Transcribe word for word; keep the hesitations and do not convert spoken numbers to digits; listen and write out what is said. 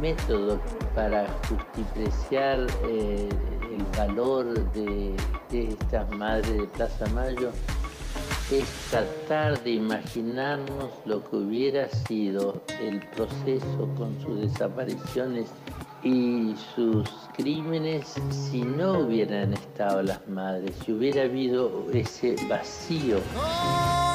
método para justipreciar eh, el valor de, de estas madres de Plaza Mayo es tratar de imaginarnos lo que hubiera sido el proceso con sus desapariciones y sus crímenes si no hubieran estado las madres, si hubiera habido ese vacío.